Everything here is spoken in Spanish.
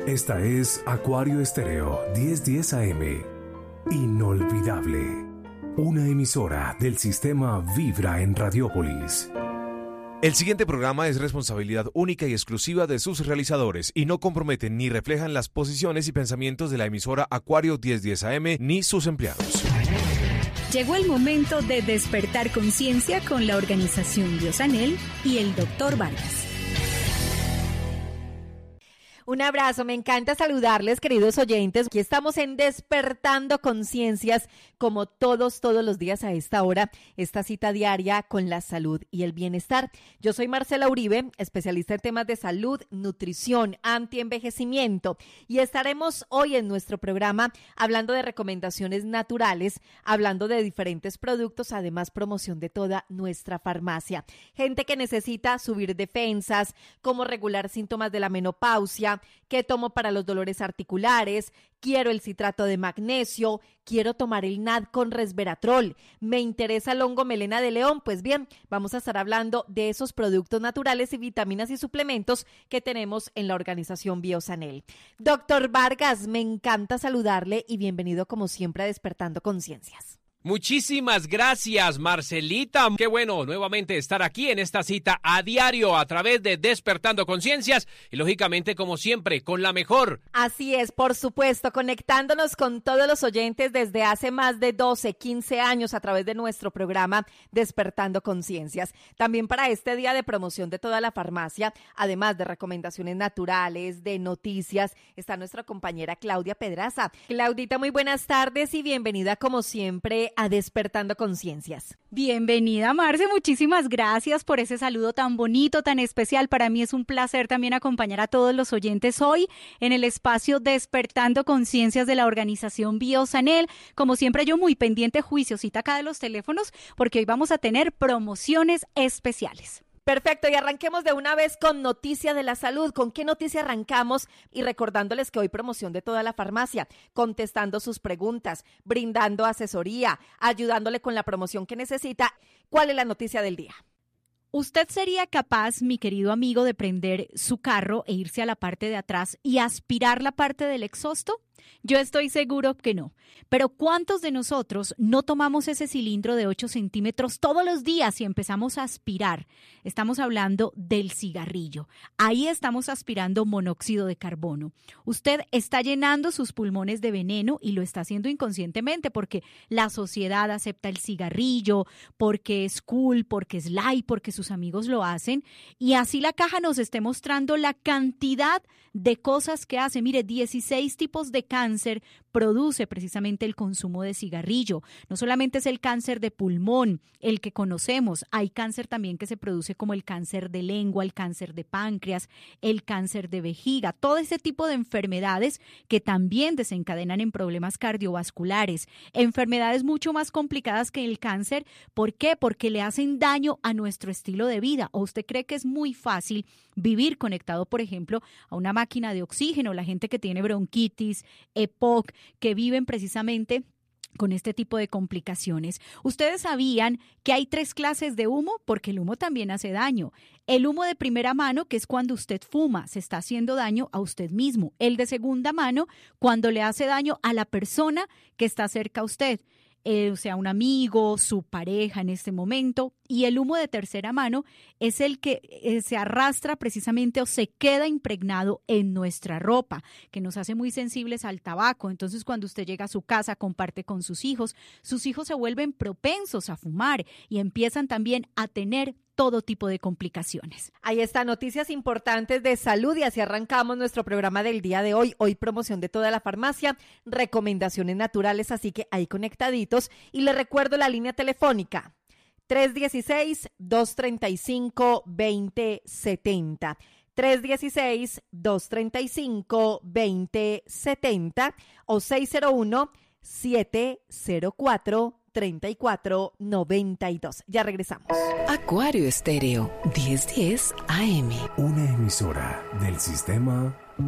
Esta es Acuario Estéreo 1010 AM. Inolvidable. Una emisora del sistema Vibra en Radiópolis. El siguiente programa es responsabilidad única y exclusiva de sus realizadores y no comprometen ni reflejan las posiciones y pensamientos de la emisora Acuario 1010 AM ni sus empleados. Llegó el momento de despertar conciencia con la organización Biosanel y el Dr. Vargas. Un abrazo, me encanta saludarles, queridos oyentes. Aquí estamos en Despertando Conciencias, como todos los días a esta hora, esta cita diaria con la salud y el bienestar. Yo soy Marcela Uribe, especialista en temas de salud, nutrición, antienvejecimiento, y estaremos hoy en nuestro programa hablando de recomendaciones naturales, hablando de diferentes productos, además promoción de toda nuestra farmacia. Gente que necesita subir defensas, cómo regular síntomas de la menopausia, qué tomo para los dolores articulares, quiero el citrato de magnesio, quiero tomar el NAD con resveratrol, me interesa el hongo melena de león. Pues bien, vamos a estar hablando de esos productos naturales y vitaminas y suplementos que tenemos en la organización Biosanel. Doctor Vargas, me encanta saludarle y bienvenido como siempre a Despertando Conciencias. Muchísimas gracias, Marcelita. Qué bueno nuevamente estar aquí en esta cita a diario a través de Despertando Conciencias y lógicamente, como siempre, con la mejor. Así es, por supuesto, conectándonos con todos los oyentes desde hace más de 12, 15 años a través de nuestro programa Despertando Conciencias. También para este día de promoción de toda la farmacia, además de recomendaciones naturales, de noticias, está nuestra compañera Claudia Pedraza. Claudita, muy buenas tardes y bienvenida como siempre a Despertando Conciencias. Bienvenida, Marce, muchísimas gracias por ese saludo tan bonito, tan especial. Para mí es un placer también acompañar a todos los oyentes hoy en el espacio Despertando Conciencias de la organización Biosanel. Como siempre, yo muy pendiente, juiciosita acá de los teléfonos, porque hoy vamos a tener promociones especiales. Perfecto, y arranquemos de una vez con noticia de la salud. ¿Con qué noticia arrancamos? Y recordándoles que hoy promoción de toda la farmacia, contestando sus preguntas, brindando asesoría, ayudándole con la promoción que necesita. ¿Cuál es la noticia del día? ¿Usted sería capaz, mi querido amigo, de prender su carro e irse a la parte de atrás y aspirar la parte del exhausto? Yo estoy seguro que no. Pero ¿cuántos de nosotros no tomamos ese cilindro de 8 centímetros todos los días y empezamos a aspirar? Estamos hablando del cigarrillo. Ahí estamos aspirando monóxido de carbono. Usted está llenando sus pulmones de veneno y lo está haciendo inconscientemente porque la sociedad acepta el cigarrillo, porque es cool, porque es light, porque sus amigos lo hacen. Y así la caja nos esté mostrando la cantidad de cosas que hace. Mire, 16 tipos de cáncer produce precisamente el consumo de cigarrillo. No solamente es el cáncer de pulmón, el que conocemos, hay cáncer también que se produce como el cáncer de lengua, el cáncer de páncreas, el cáncer de vejiga, todo ese tipo de enfermedades que también desencadenan en problemas cardiovasculares, enfermedades mucho más complicadas que el cáncer. ¿Por qué? Porque le hacen daño a nuestro estilo de vida. ¿O usted cree que es muy fácil vivir conectado, por ejemplo, a una máquina de oxígeno? La gente que tiene bronquitis, EPOC, que viven precisamente con este tipo de complicaciones. ¿Ustedes sabían que hay 3 clases de humo? Porque el humo también hace daño. El humo de primera mano, que es cuando usted fuma, se está haciendo daño a usted mismo. El de segunda mano, cuando le hace daño a la persona que está cerca a usted. O sea, un amigo, su pareja en este momento. Y el humo de tercera mano es el que se arrastra precisamente o se queda impregnado en nuestra ropa, que nos hace muy sensibles al tabaco. Entonces, cuando usted llega a su casa, comparte con sus hijos se vuelven propensos a fumar y empiezan también a tener todo tipo de complicaciones. Ahí están noticias importantes de salud y así arrancamos nuestro programa del día de hoy. Hoy promoción de toda la farmacia, recomendaciones naturales, así que ahí conectaditos. Y les recuerdo la línea telefónica 316-235-2070. 316-235-2070 o 601-704-3492. Ya regresamos. Acuario Estéreo 1010 AM. Una emisora del sistema